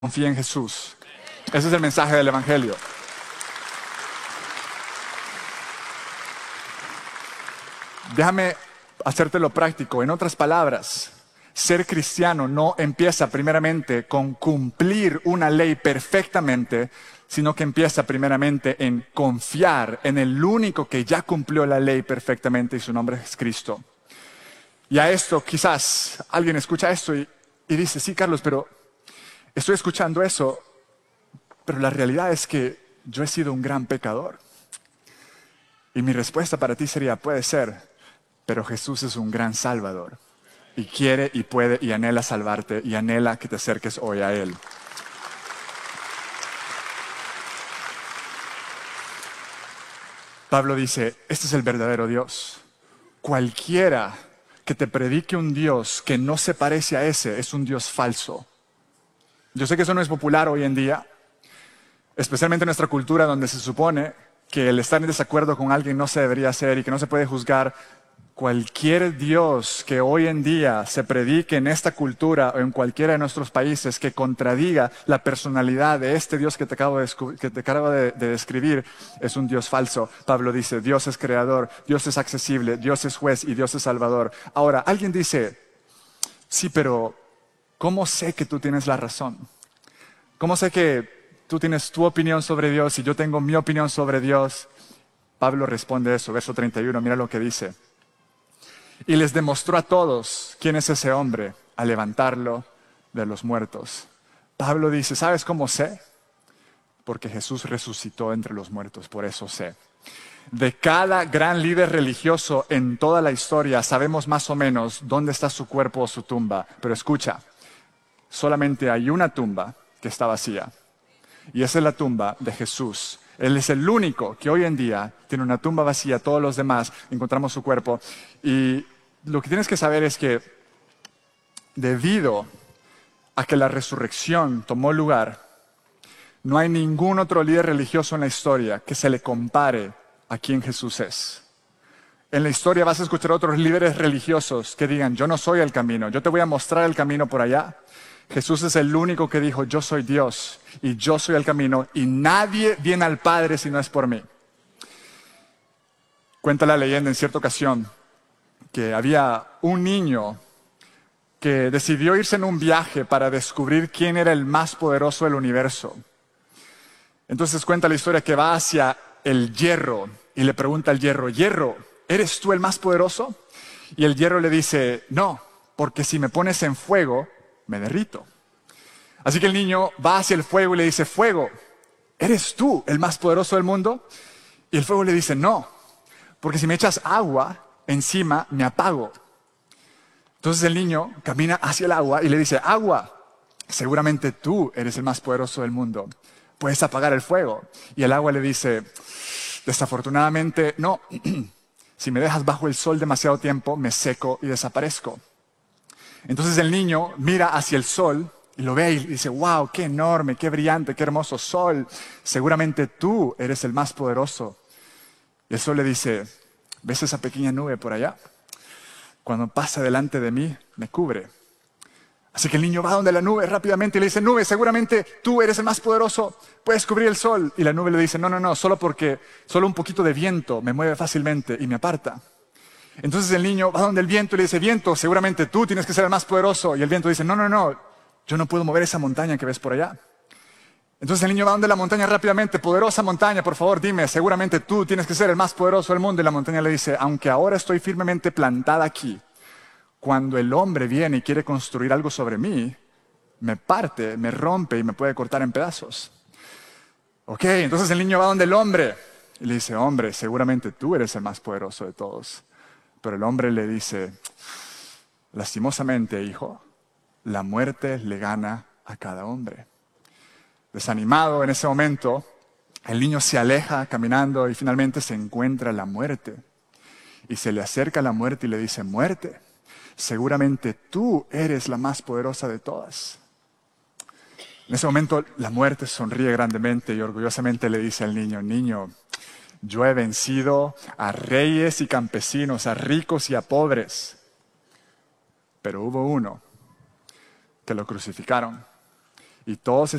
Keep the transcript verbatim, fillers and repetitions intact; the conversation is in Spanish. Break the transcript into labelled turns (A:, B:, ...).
A: Confía en Jesús. Ese es el mensaje del Evangelio. Déjame hacértelo práctico. En otras palabras, ser cristiano no empieza primeramente con cumplir una ley perfectamente, sino que empieza primeramente en confiar en el único que ya cumplió la ley perfectamente y su nombre es Cristo. Y a esto quizás alguien escucha esto y, y dice, sí, Carlos, pero estoy escuchando eso, pero la realidad es que yo he sido un gran pecador. Y mi respuesta para ti sería, puede ser, pero Jesús es un gran Salvador. Y quiere y puede y anhela salvarte y anhela que te acerques hoy a Él. Pablo dice, este es el verdadero Dios. Cualquiera que te predique un Dios que no se parece a ese es un Dios falso. Yo sé que eso no es popular hoy en día, especialmente en nuestra cultura donde se supone que el estar en desacuerdo con alguien no se debería hacer y que no se puede juzgar. Cualquier Dios que hoy en día se predique en esta cultura o en cualquiera de nuestros países que contradiga la personalidad de este Dios que te acabo de, que te acabo de, de describir es un Dios falso. Pablo dice, Dios es creador, Dios es accesible, Dios es juez y Dios es salvador. Ahora, alguien dice, sí, pero ¿cómo sé que tú tienes la razón? ¿Cómo sé que tú tienes tu opinión sobre Dios y yo tengo mi opinión sobre Dios? Pablo responde eso, verso treinta y uno, mira lo que dice. Y les demostró a todos quién es ese hombre al levantarlo de los muertos. Pablo dice, ¿sabes cómo sé? Porque Jesús resucitó entre los muertos, por eso sé. De cada gran líder religioso en toda la historia sabemos más o menos dónde está su cuerpo o su tumba. Pero escucha, solamente hay una tumba que está vacía. Y esa es la tumba de Jesús. Él es el único que hoy en día tiene una tumba vacía. Todos los demás encontramos su cuerpo. Y lo que tienes que saber es que debido a que la resurrección tomó lugar, no hay ningún otro líder religioso en la historia que se le compare a quien Jesús es. En la historia vas a escuchar a otros líderes religiosos que digan, yo no soy el camino, yo te voy a mostrar el camino por allá. Jesús es el único que dijo, yo soy Dios y yo soy el camino y nadie viene al Padre si no es por mí. Cuenta la leyenda en cierta ocasión que había un niño que decidió irse en un viaje para descubrir quién era el más poderoso del universo. Entonces cuenta la historia que va hacia el hierro y le pregunta al hierro, hierro, ¿eres tú el más poderoso? Y el hierro le dice, no, porque si me pones en fuego, me derrito. Así que el niño va hacia el fuego y le dice, fuego, ¿eres tú el más poderoso del mundo? Y el fuego le dice, no, porque si me echas agua encima, me apago. Entonces el niño camina hacia el agua y le dice, agua, seguramente tú eres el más poderoso del mundo. Puedes apagar el fuego. Y el agua le dice, desafortunadamente, no. Si me dejas bajo el sol demasiado tiempo, me seco y desaparezco. Entonces el niño mira hacia el sol y lo ve y dice, wow, qué enorme, qué brillante, qué hermoso sol. Seguramente tú eres el más poderoso. Y el sol le dice, ¿ves esa pequeña nube por allá? Cuando pasa delante de mí, me cubre. Así que el niño va donde la nube rápidamente y le dice, nube, seguramente tú eres el más poderoso, puedes cubrir el sol. Y la nube le dice, no, no, no, solo porque solo un poquito de viento me mueve fácilmente y me aparta. Entonces el niño va donde el viento y le dice, viento, seguramente tú tienes que ser el más poderoso. Y el viento dice, no, no, no, yo no puedo mover esa montaña que ves por allá. Entonces el niño va donde la montaña rápidamente, poderosa montaña, por favor dime, seguramente tú tienes que ser el más poderoso del mundo. Y la montaña le dice, aunque ahora estoy firmemente plantada aquí, cuando el hombre viene y quiere construir algo sobre mí, me parte, me rompe y me puede cortar en pedazos. Ok, entonces el niño va donde el hombre y le dice, hombre, seguramente tú eres el más poderoso de todos. Pero el hombre le dice, lastimosamente, hijo, la muerte le gana a cada hombre. Desanimado en ese momento, el niño se aleja caminando y finalmente se encuentra la muerte. Y se le acerca la muerte y le dice, muerte, seguramente tú eres la más poderosa de todas. En ese momento la muerte sonríe grandemente y orgullosamente le dice al niño, niño, yo he vencido a reyes y campesinos, a ricos y a pobres. Pero hubo uno que lo crucificaron y todos